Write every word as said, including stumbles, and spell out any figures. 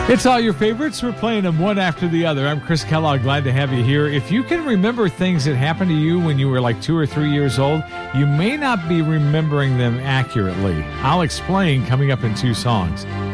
It's all your favorites. We're playing them one after the other. I'm Chris Kellogg. Glad to have you here. If you can remember things that happened to you when you were like two or three years old, you may not be remembering them accurately. I'll explain coming up in two songs.